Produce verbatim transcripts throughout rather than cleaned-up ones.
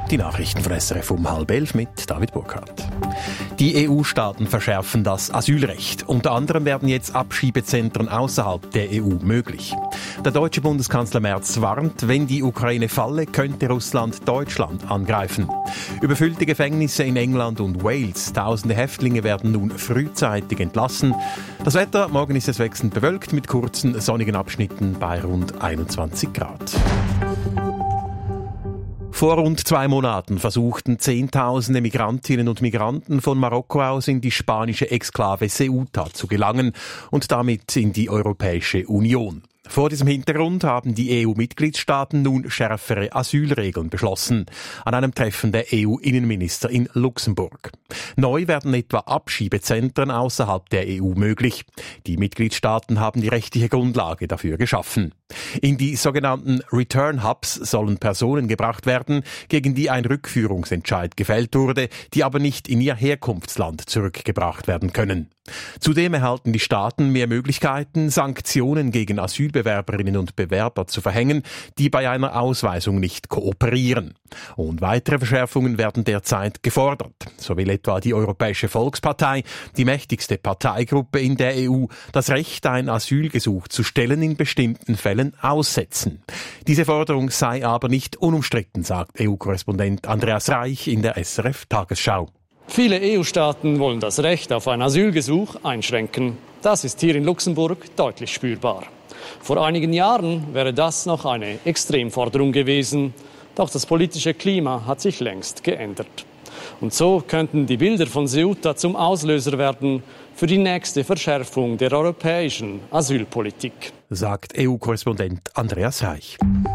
Die Nachrichten von S R F um halb elf mit David Burkhardt. Die E U-Staaten verschärfen das Asylrecht. Unter anderem werden jetzt Abschiebezentren außerhalb der E U möglich. Der deutsche Bundeskanzler Merz warnt, wenn die Ukraine falle, könnte Russland Deutschland angreifen. Überfüllte Gefängnisse in England und Wales. Tausende Häftlinge werden nun frühzeitig entlassen. Das Wetter, morgen ist es wechselnd bewölkt mit kurzen sonnigen Abschnitten bei rund einundzwanzig Grad. Vor rund zwei Monaten versuchten Zehntausende Migrantinnen und Migranten von Marokko aus in die spanische Exklave Ceuta zu gelangen und damit in die Europäische Union. Vor diesem Hintergrund haben die E U-Mitgliedstaaten nun schärfere Asylregeln beschlossen, an einem Treffen der E U-Innenminister in Luxemburg. Neu werden etwa Abschiebezentren außerhalb der E U möglich. Die Mitgliedstaaten haben die rechtliche Grundlage dafür geschaffen. In die sogenannten Return Hubs sollen Personen gebracht werden, gegen die ein Rückführungsentscheid gefällt wurde, die aber nicht in ihr Herkunftsland zurückgebracht werden können. Zudem erhalten die Staaten mehr Möglichkeiten, Sanktionen gegen Asylbewerberinnen und Bewerber zu verhängen, die bei einer Ausweisung nicht kooperieren. Und weitere Verschärfungen werden derzeit gefordert. So will etwa die Europäische Volkspartei, die mächtigste Parteigruppe in der E U, das Recht, ein Asylgesuch zu stellen, in bestimmten Fällen aussetzen. Diese Forderung sei aber nicht unumstritten, sagt E U-Korrespondent Andreas Reich in der S R F-Tagesschau. Viele E U-Staaten wollen das Recht auf ein Asylgesuch einschränken. Das ist hier in Luxemburg deutlich spürbar. Vor einigen Jahren wäre das noch eine Extremforderung gewesen. Doch das politische Klima hat sich längst geändert. Und so könnten die Bilder von Ceuta zum Auslöser werden für die nächste Verschärfung der europäischen Asylpolitik, sagt E U-Korrespondent Andreas Reich.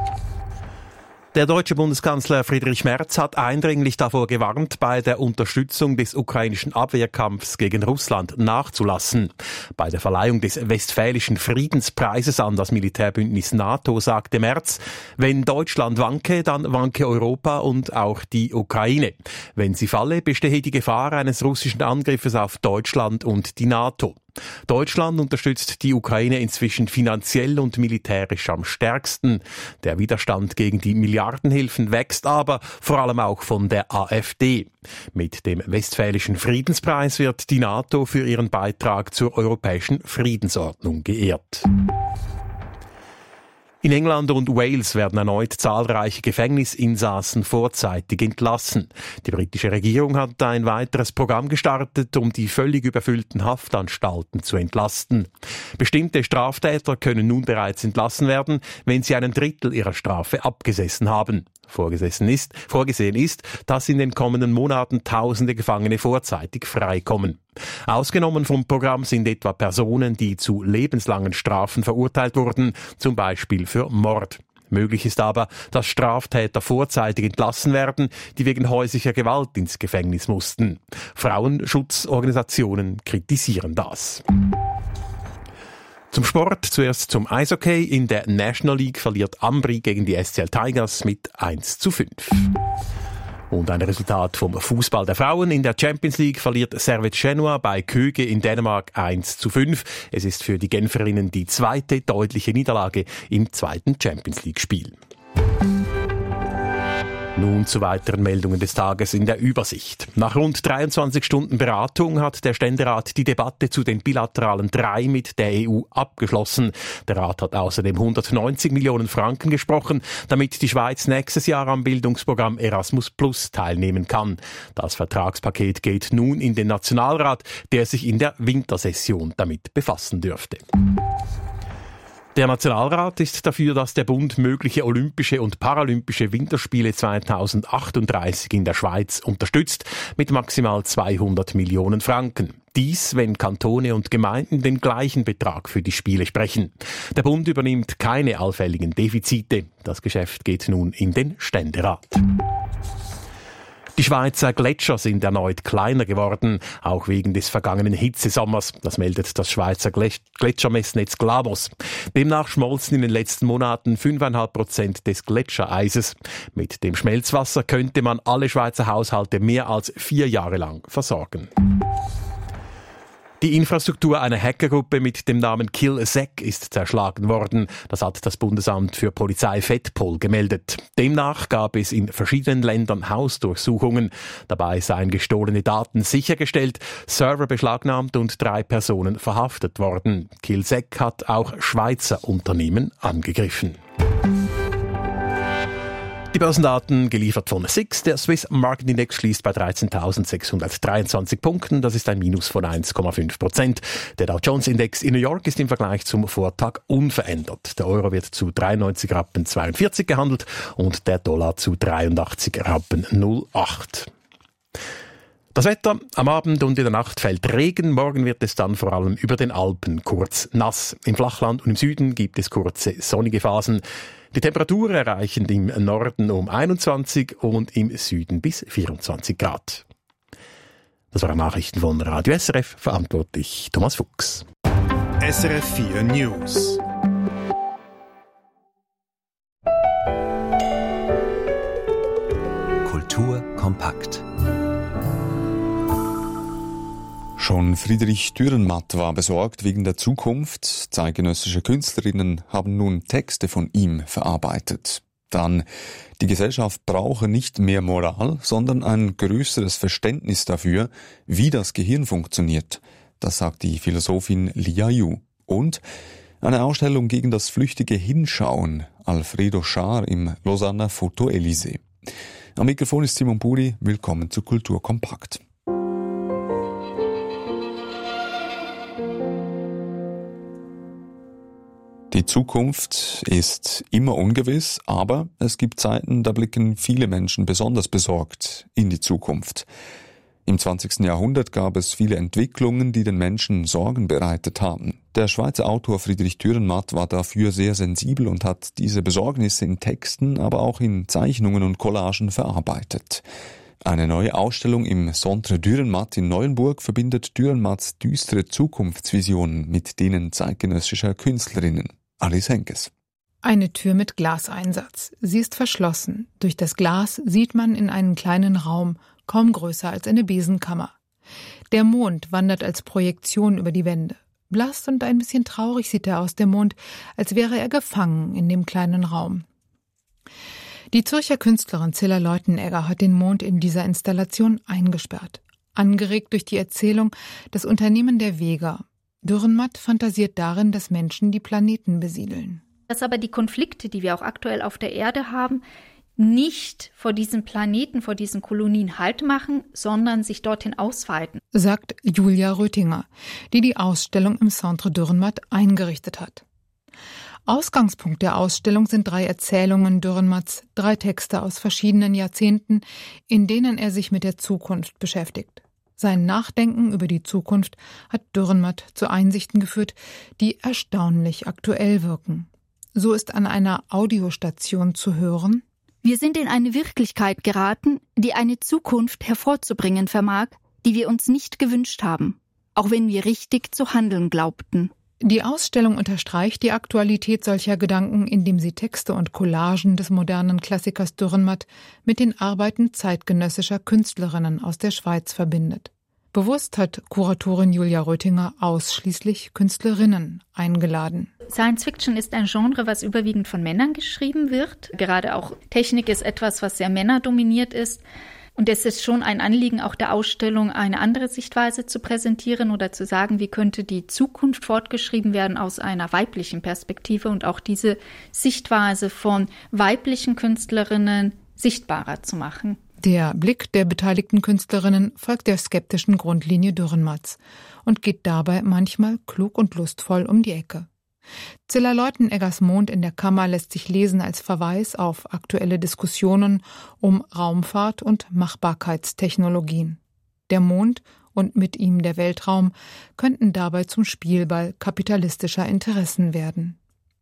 Der deutsche Bundeskanzler Friedrich Merz hat eindringlich davor gewarnt, bei der Unterstützung des ukrainischen Abwehrkampfs gegen Russland nachzulassen. Bei der Verleihung des Westfälischen Friedenspreises an das Militärbündnis NATO sagte Merz, wenn Deutschland wanke, dann wanke Europa und auch die Ukraine. Wenn sie falle, bestehe die Gefahr eines russischen Angriffes auf Deutschland und die NATO. Deutschland unterstützt die Ukraine inzwischen finanziell und militärisch am stärksten. Der Widerstand gegen die Milliardenhilfen wächst aber vor allem auch von der AfD. Mit dem Westfälischen Friedenspreis wird die NATO für ihren Beitrag zur europäischen Friedensordnung geehrt. In England und Wales werden erneut zahlreiche Gefängnisinsassen vorzeitig entlassen. Die britische Regierung hat ein weiteres Programm gestartet, um die völlig überfüllten Haftanstalten zu entlasten. Bestimmte Straftäter können nun bereits entlassen werden, wenn sie einen Drittel ihrer Strafe abgesessen haben. Vorgesehen ist, vorgesehen ist, dass in den kommenden Monaten tausende Gefangene vorzeitig freikommen. Ausgenommen vom Programm sind etwa Personen, die zu lebenslangen Strafen verurteilt wurden, zum Beispiel für Mord. Möglich ist aber, dass Straftäter vorzeitig entlassen werden, die wegen häuslicher Gewalt ins Gefängnis mussten. Frauenschutzorganisationen kritisieren das. Zum Sport, zuerst zum Eishockey. In der National League verliert Ambri gegen die S C L Tigers mit eins zu fünf. Und ein Resultat vom Fußball der Frauen. In der Champions League verliert Servette Genua bei Köge in Dänemark eins zu fünf. Es ist für die Genferinnen die zweite deutliche Niederlage im zweiten Champions League-Spiel. Nun zu weiteren Meldungen des Tages in der Übersicht. Nach rund dreiundzwanzig Stunden Beratung hat der Ständerat die Debatte zu den bilateralen drei mit der E U abgeschlossen. Der Rat hat außerdem hundertneunzig Millionen Franken gesprochen, damit die Schweiz nächstes Jahr am Bildungsprogramm Erasmus Plus teilnehmen kann. Das Vertragspaket geht nun in den Nationalrat, der sich in der Wintersession damit befassen dürfte. Der Nationalrat ist dafür, dass der Bund mögliche olympische und paralympische Winterspiele zweitausendachtunddreißig in der Schweiz unterstützt, mit maximal zweihundert Millionen Franken. Dies, wenn Kantone und Gemeinden den gleichen Betrag für die Spiele sprechen. Der Bund übernimmt keine allfälligen Defizite. Das Geschäft geht nun in den Ständerat. Die Schweizer Gletscher sind erneut kleiner geworden, auch wegen des vergangenen Hitzesommers. Das meldet das Schweizer Gletschermessnetz Glamos. Demnach schmolzen in den letzten Monaten fünf Komma fünf Prozent des Gletschereises. Mit dem Schmelzwasser könnte man alle Schweizer Haushalte mehr als vier Jahre lang versorgen. Die Infrastruktur einer Hackergruppe mit dem Namen KillSec ist zerschlagen worden. Das hat das Bundesamt für Polizei Fedpol gemeldet. Demnach gab es in verschiedenen Ländern Hausdurchsuchungen. Dabei seien gestohlene Daten sichergestellt, Server beschlagnahmt und drei Personen verhaftet worden. KillSec hat auch Schweizer Unternehmen angegriffen. Die Börsendaten geliefert von S I X. Der Swiss Market Index schließt bei dreizehntausendsechshundertdreiundzwanzig Punkten. Das ist ein Minus von eins Komma fünf Prozent. Der Dow Jones Index in New York ist im Vergleich zum Vortag unverändert. Der Euro wird zu dreiundneunzig Rappen zweiundvierzig gehandelt und der Dollar zu dreiundachtzig Rappen null acht. Das Wetter: Am Abend und in der Nacht fällt Regen. Morgen wird es dann vor allem über den Alpen kurz nass. Im Flachland und im Süden gibt es kurze sonnige Phasen. Die Temperaturen erreichen im Norden um einundzwanzig und im Süden bis vierundzwanzig Grad. Das waren Nachrichten von Radio S R F, verantwortlich Thomas Fuchs. S R F vier News. Kultur kompakt. Schon Friedrich Dürrenmatt war besorgt wegen der Zukunft. Zeitgenössische Künstlerinnen haben nun Texte von ihm verarbeitet. Dann: Die Gesellschaft brauche nicht mehr Moral, sondern ein größeres Verständnis dafür, wie das Gehirn funktioniert. Das sagt die Philosophin Lia Yu. Und eine Ausstellung gegen das flüchtige Hinschauen. Alfredo Schaar im Lausanner Foto Elysée. Am Mikrofon ist Simon Buri. Willkommen zu Kultur kompakt. Die Zukunft ist immer ungewiss, aber es gibt Zeiten, da blicken viele Menschen besonders besorgt in die Zukunft. Im zwanzigsten Jahrhundert gab es viele Entwicklungen, die den Menschen Sorgen bereitet haben. Der Schweizer Autor Friedrich Dürrenmatt war dafür sehr sensibel und hat diese Besorgnisse in Texten, aber auch in Zeichnungen und Collagen verarbeitet. Eine neue Ausstellung im Centre Dürrenmatt in Neuenburg verbindet Dürrenmatts düstere Zukunftsvisionen mit denen zeitgenössischer Künstlerinnen. Alice Henkes. Eine Tür mit Glaseinsatz. Sie ist verschlossen. Durch das Glas sieht man in einen kleinen Raum, kaum größer als eine Besenkammer. Der Mond wandert als Projektion über die Wände. Blass und ein bisschen traurig sieht er aus, der Mond, als wäre er gefangen in dem kleinen Raum. Die Zürcher Künstlerin Zilla Leutenegger hat den Mond in dieser Installation eingesperrt. Angeregt durch die Erzählung Das Unternehmen der Weger. Dürrenmatt fantasiert darin, dass Menschen die Planeten besiedeln. Dass aber die Konflikte, die wir auch aktuell auf der Erde haben, nicht vor diesen Planeten, vor diesen Kolonien Halt machen, sondern sich dorthin ausweiten, sagt Julia Röthinger, die die Ausstellung im Centre Dürrenmatt eingerichtet hat. Ausgangspunkt der Ausstellung sind drei Erzählungen Dürrenmatts, drei Texte aus verschiedenen Jahrzehnten, in denen er sich mit der Zukunft beschäftigt. Sein Nachdenken über die Zukunft hat Dürrenmatt zu Einsichten geführt, die erstaunlich aktuell wirken. So ist an einer Audiostation zu hören: Wir sind in eine Wirklichkeit geraten, die eine Zukunft hervorzubringen vermag, die wir uns nicht gewünscht haben, auch wenn wir richtig zu handeln glaubten. Die Ausstellung unterstreicht die Aktualität solcher Gedanken, indem sie Texte und Collagen des modernen Klassikers Dürrenmatt mit den Arbeiten zeitgenössischer Künstlerinnen aus der Schweiz verbindet. Bewusst hat Kuratorin Julia Röthinger ausschließlich Künstlerinnen eingeladen. Science Fiction ist ein Genre, was überwiegend von Männern geschrieben wird. Gerade auch Technik ist etwas, was sehr männerdominiert ist. Und es ist schon ein Anliegen, auch der Ausstellung eine andere Sichtweise zu präsentieren oder zu sagen, wie könnte die Zukunft fortgeschrieben werden aus einer weiblichen Perspektive und auch diese Sichtweise von weiblichen Künstlerinnen sichtbarer zu machen. Der Blick der beteiligten Künstlerinnen folgt der skeptischen Grundlinie Dürrenmatts und geht dabei manchmal klug und lustvoll um die Ecke. Zilla Leuteneggers Mond in der Kammer lässt sich lesen als Verweis auf aktuelle Diskussionen um Raumfahrt und Machbarkeitstechnologien. Der Mond und mit ihm der Weltraum könnten dabei zum Spielball kapitalistischer Interessen werden.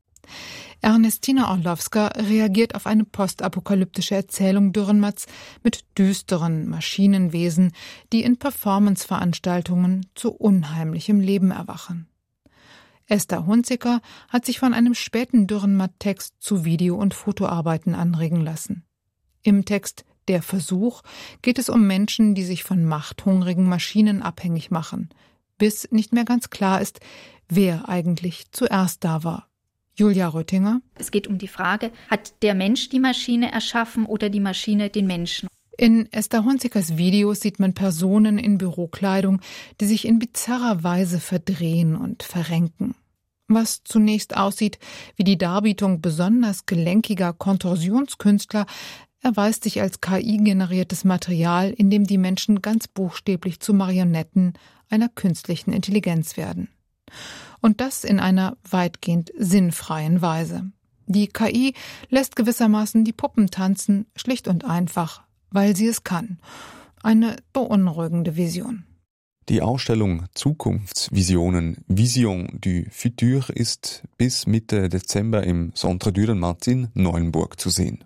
Ernestina Orlowska reagiert auf eine postapokalyptische Erzählung Dürrenmatts mit düsteren Maschinenwesen, die in Performanceveranstaltungen zu unheimlichem Leben erwachen. Esther Hunziker hat sich von einem späten Dürrenmatt-Text zu Video- und Fotoarbeiten anregen lassen. Im Text »Der Versuch« geht es um Menschen, die sich von machthungrigen Maschinen abhängig machen, bis nicht mehr ganz klar ist, wer eigentlich zuerst da war. Julia Röttinger. Es geht um die Frage, hat der Mensch die Maschine erschaffen oder die Maschine den Menschen? In Esther Hunzikers Videos sieht man Personen in Bürokleidung, die sich in bizarrer Weise verdrehen und verrenken. Was zunächst aussieht wie die Darbietung besonders gelenkiger Kontorsionskünstler, erweist sich als K I-generiertes Material, in dem die Menschen ganz buchstäblich zu Marionetten einer künstlichen Intelligenz werden. Und das in einer weitgehend sinnfreien Weise. Die K I lässt gewissermaßen die Puppen tanzen, schlicht und einfach, weil sie es kann. Eine beunruhigende Vision. Die Ausstellung Zukunftsvisionen Vision du Futur ist bis Mitte Dezember im Centre Dürrenmatt in Neuenburg zu sehen.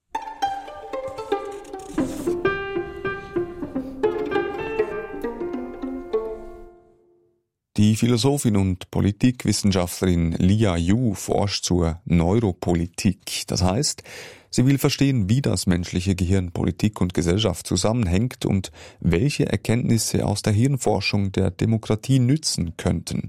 Die Philosophin und Politikwissenschaftlerin Lia Yu forscht zur Neuropolitik. Das heißt, sie will verstehen, wie das menschliche Gehirn, Politik und Gesellschaft zusammenhängt und welche Erkenntnisse aus der Hirnforschung der Demokratie nützen könnten.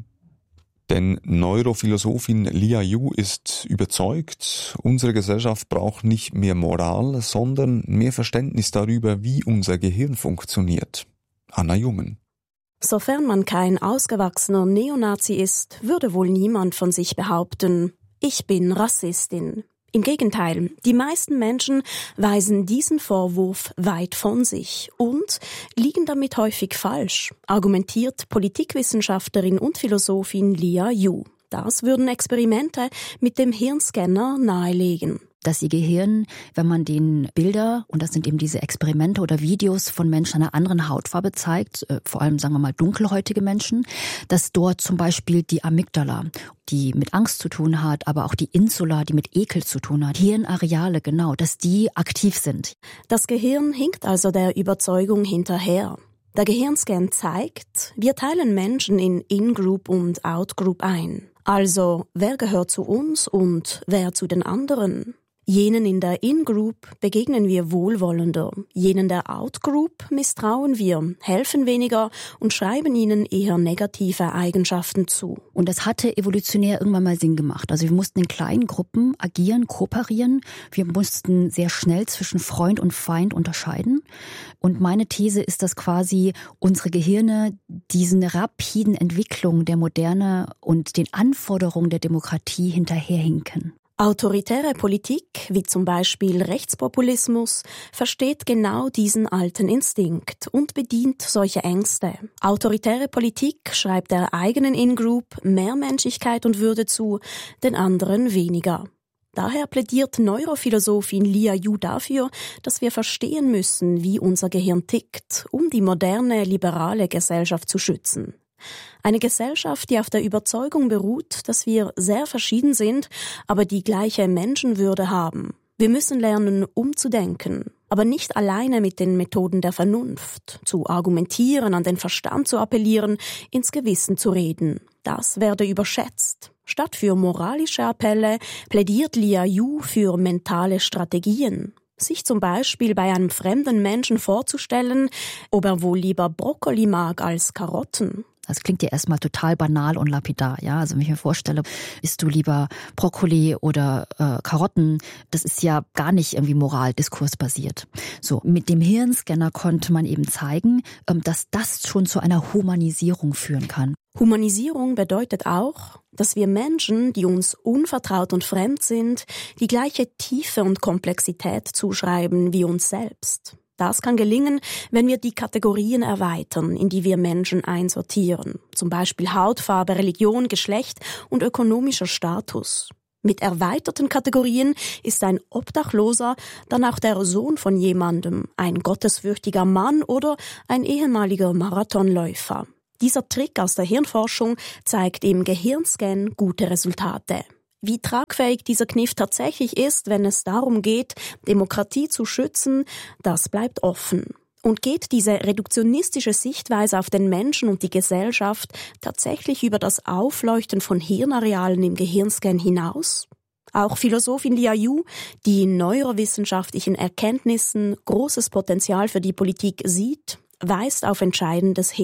Denn Neurophilosophin Lia Yu ist überzeugt, unsere Gesellschaft braucht nicht mehr Moral, sondern mehr Verständnis darüber, wie unser Gehirn funktioniert. Anna Jungen. Sofern man kein ausgewachsener Neonazi ist, würde wohl niemand von sich behaupten, ich bin Rassistin. Im Gegenteil, die meisten Menschen weisen diesen Vorwurf weit von sich und liegen damit häufig falsch, argumentiert Politikwissenschaftlerin und Philosophin Lia Yu. Das würden Experimente mit dem Hirnscanner nahelegen. Dass ihr Gehirn, wenn man den Bilder, und das sind eben diese Experimente oder Videos von Menschen einer anderen Hautfarbe zeigt, vor allem sagen wir mal dunkelhäutige Menschen, dass dort zum Beispiel die Amygdala, die mit Angst zu tun hat, aber auch die Insula, die mit Ekel zu tun hat, Hirnareale genau, dass die aktiv sind. Das Gehirn hinkt also der Überzeugung hinterher. Der Gehirnscan zeigt, wir teilen Menschen in In-Group und Out-Group ein. Also, wer gehört zu uns und wer zu den anderen? Jenen in der In-Group begegnen wir wohlwollender, jenen der Out-Group misstrauen wir, helfen weniger und schreiben ihnen eher negative Eigenschaften zu. Und das hatte evolutionär irgendwann mal Sinn gemacht. Also wir mussten in kleinen Gruppen agieren, kooperieren. Wir mussten sehr schnell zwischen Freund und Feind unterscheiden. Und meine These ist, dass quasi unsere Gehirne diesen rapiden Entwicklungen der Moderne und den Anforderungen der Demokratie hinterherhinken. Autoritäre Politik, wie zum Beispiel Rechtspopulismus, versteht genau diesen alten Instinkt und bedient solche Ängste. Autoritäre Politik schreibt der eigenen In-Group mehr Menschlichkeit und Würde zu, den anderen weniger. Daher plädiert Neurophilosophin Lia Yu dafür, dass wir verstehen müssen, wie unser Gehirn tickt, um die moderne, liberale Gesellschaft zu schützen. Eine Gesellschaft, die auf der Überzeugung beruht, dass wir sehr verschieden sind, aber die gleiche Menschenwürde haben. Wir müssen lernen, umzudenken, aber nicht alleine mit den Methoden der Vernunft, zu argumentieren, an den Verstand zu appellieren, ins Gewissen zu reden. Das werde überschätzt. Statt für moralische Appelle plädiert Lia Yu für mentale Strategien. Sich zum Beispiel bei einem fremden Menschen vorzustellen, ob er wohl lieber Brokkoli mag als Karotten. Das klingt ja erstmal total banal und lapidar, ja. Also wenn ich mir vorstelle, isst du lieber Brokkoli oder äh, Karotten, das ist ja gar nicht irgendwie moraldiskursbasiert. So, mit dem Hirnscanner konnte man eben zeigen, ähm, dass das schon zu einer Humanisierung führen kann. Humanisierung bedeutet auch, dass wir Menschen, die uns unvertraut und fremd sind, die gleiche Tiefe und Komplexität zuschreiben wie uns selbst. Das kann gelingen, wenn wir die Kategorien erweitern, in die wir Menschen einsortieren. Zum Beispiel Hautfarbe, Religion, Geschlecht und ökonomischer Status. Mit erweiterten Kategorien ist ein Obdachloser dann auch der Sohn von jemandem, ein gottesfürchtiger Mann oder ein ehemaliger Marathonläufer. Dieser Trick aus der Hirnforschung zeigt im Gehirnscan gute Resultate. Wie tragfähig dieser Kniff tatsächlich ist, wenn es darum geht, Demokratie zu schützen, das bleibt offen. Und geht diese reduktionistische Sichtweise auf den Menschen und die Gesellschaft tatsächlich über das Aufleuchten von Hirnarealen im Gehirnscan hinaus? Auch Philosophin Lia Yu, die in neurowissenschaftlichen Erkenntnissen großes Potenzial für die Politik sieht, weist auf Entscheidendes hin.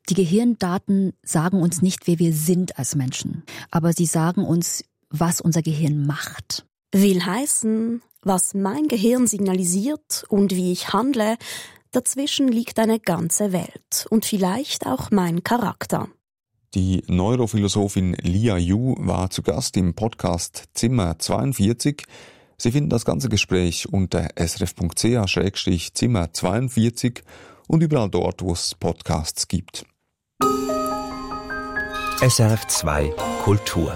Die Gehirndaten sagen uns nicht, wer wir sind als Menschen, aber sie sagen uns, was unser Gehirn macht. Will heißen, was mein Gehirn signalisiert und wie ich handle, dazwischen liegt eine ganze Welt und vielleicht auch mein Charakter. Die Neurophilosophin Lia Yu war zu Gast im Podcast Zimmer zweiundvierzig. Sie finden das ganze Gespräch unter srf.ch Schrägstrich Zimmer zweiundvierzig und überall dort, wo es Podcasts gibt. S R F zwei Kultur.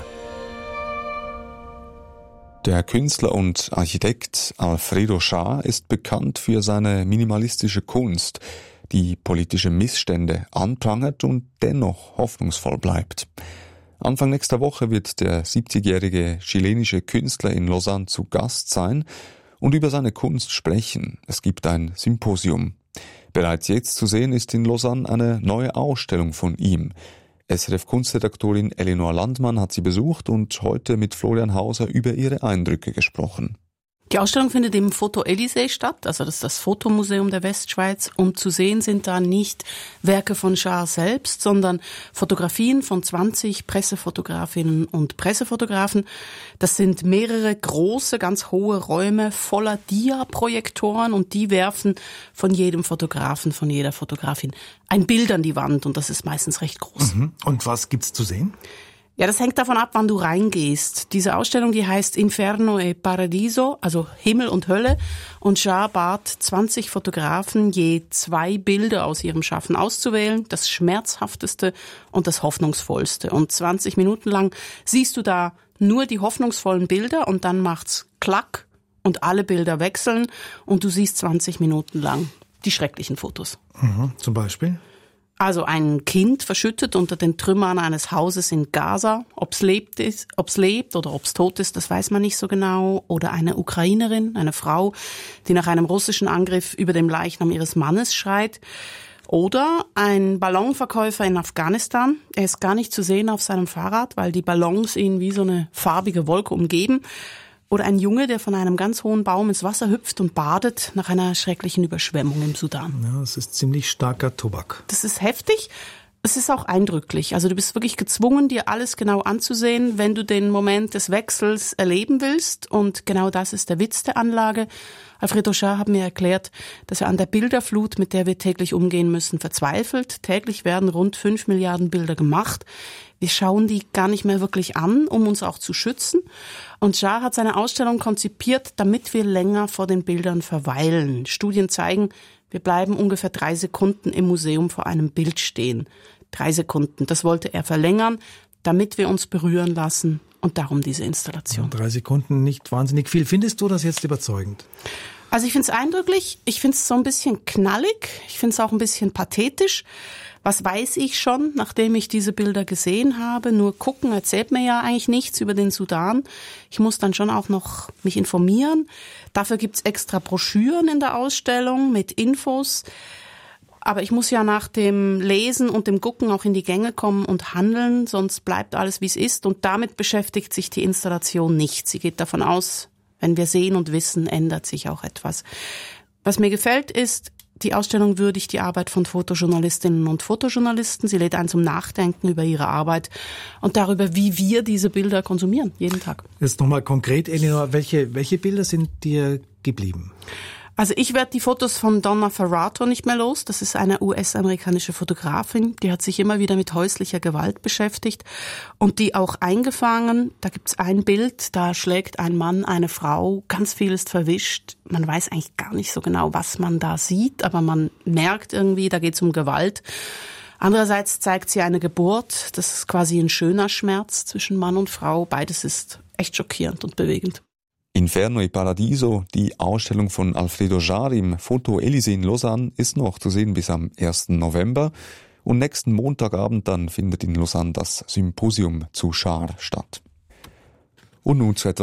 Der Künstler und Architekt Alfredo Schaar ist bekannt für seine minimalistische Kunst, die politische Missstände anprangert und dennoch hoffnungsvoll bleibt. Anfang nächster Woche wird der siebzigjährige chilenische Künstler in Lausanne zu Gast sein und über seine Kunst sprechen. Es gibt ein Symposium. Bereits jetzt zu sehen ist in Lausanne eine neue Ausstellung von ihm. S R F-Kunstredaktorin Elinor Landmann hat sie besucht und heute mit Florian Hauser über ihre Eindrücke gesprochen. Die Ausstellung findet im Foto Elysée statt, also das ist das Fotomuseum der Westschweiz. Und zu sehen sind da nicht Werke von Schaar selbst, sondern Fotografien von zwanzig Pressefotografinnen und Pressefotografen. Das sind mehrere große, ganz hohe Räume voller Dia-Projektoren und die werfen von jedem Fotografen, von jeder Fotografin ein Bild an die Wand und das ist meistens recht groß. Mhm. Und was gibt's zu sehen? Ja, das hängt davon ab, wann du reingehst. Diese Ausstellung, die heißt Inferno e Paradiso, also Himmel und Hölle. Und Schaar bat zwanzig Fotografen, je zwei Bilder aus ihrem Schaffen auszuwählen, das schmerzhafteste und das hoffnungsvollste. Und zwanzig Minuten lang siehst du da nur die hoffnungsvollen Bilder und dann macht's Klack und alle Bilder wechseln und du siehst zwanzig Minuten lang die schrecklichen Fotos. Mhm, zum Beispiel? Also ein Kind verschüttet unter den Trümmern eines Hauses in Gaza. Ob's lebt ist, ob's lebt oder ob's tot ist, das weiß man nicht so genau. Oder eine Ukrainerin, eine Frau, die nach einem russischen Angriff über dem Leichnam ihres Mannes schreit. Oder ein Ballonverkäufer in Afghanistan. Er ist gar nicht zu sehen auf seinem Fahrrad, weil die Ballons ihn wie so eine farbige Wolke umgeben. Oder ein Junge, der von einem ganz hohen Baum ins Wasser hüpft und badet nach einer schrecklichen Überschwemmung im Sudan. Ja, das ist ziemlich starker Tobak. Das ist heftig. Es ist auch eindrücklich. Also du bist wirklich gezwungen, dir alles genau anzusehen, wenn du den Moment des Wechsels erleben willst. Und genau das ist der Witz der Anlage. Alfredo Schaar hat mir erklärt, dass er an der Bilderflut, mit der wir täglich umgehen müssen, verzweifelt. Täglich werden rund fünf Milliarden Bilder gemacht. Wir schauen die gar nicht mehr wirklich an, um uns auch zu schützen. Und Schaar hat seine Ausstellung konzipiert, damit wir länger vor den Bildern verweilen. Studien zeigen, wir bleiben ungefähr drei Sekunden im Museum vor einem Bild stehen. Drei Sekunden. Das wollte er verlängern, damit wir uns berühren lassen. Und darum diese Installation. Ja, drei Sekunden, nicht wahnsinnig viel. Findest du das jetzt überzeugend? Also ich finde es eindrücklich. Ich finde es so ein bisschen knallig. Ich finde es auch ein bisschen pathetisch. Was weiß ich schon, nachdem ich diese Bilder gesehen habe? Nur gucken erzählt mir ja eigentlich nichts über den Sudan. Ich muss dann schon auch noch mich informieren. Dafür gibt's extra Broschüren in der Ausstellung mit Infos. Aber ich muss ja nach dem Lesen und dem Gucken auch in die Gänge kommen und handeln, sonst bleibt alles, wie es ist. Und damit beschäftigt sich die Installation nicht. Sie geht davon aus, wenn wir sehen und wissen, ändert sich auch etwas. Was mir gefällt ist, die Ausstellung würdigt die Arbeit von Fotojournalistinnen und Fotojournalisten. Sie lädt einen zum Nachdenken über ihre Arbeit und darüber, wie wir diese Bilder konsumieren, jeden Tag. Jetzt nochmal konkret, Elinor, welche, welche Bilder sind dir geblieben? Also ich werde die Fotos von Donna Ferrato nicht mehr los. Das ist eine U S-amerikanische Fotografin, die hat sich immer wieder mit häuslicher Gewalt beschäftigt und die auch eingefangen. Da gibt's ein Bild, da schlägt ein Mann eine Frau, ganz viel ist verwischt. Man weiß eigentlich gar nicht so genau, was man da sieht, aber man merkt irgendwie, da geht's um Gewalt. Andererseits zeigt sie eine Geburt, das ist quasi ein schöner Schmerz zwischen Mann und Frau. Beides ist echt schockierend und bewegend. Inferno e Paradiso, die Ausstellung von Alfredo Schaar im Foto Elysée in Lausanne, ist noch zu sehen bis am ersten November. Und nächsten Montagabend dann findet in Lausanne das Symposium zu Schaar statt. Und nun zu etwas